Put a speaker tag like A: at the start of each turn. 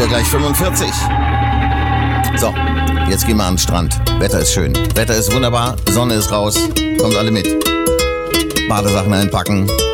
A: ja gleich 45. So, jetzt gehen wir an den Strand. Wetter ist schön. Wetter ist wunderbar. Sonne ist raus. Kommt alle mit. Badesachen einpacken.